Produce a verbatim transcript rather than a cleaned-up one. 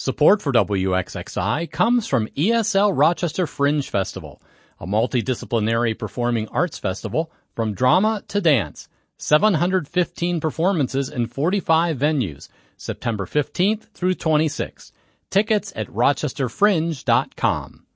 Support for W X X I comes from E S L Rochester Fringe Festival, a multidisciplinary performing arts festival from drama to dance. seven hundred fifteen performances in forty-five venues, September fifteenth through twenty-sixth. Tickets at rochester fringe dot com.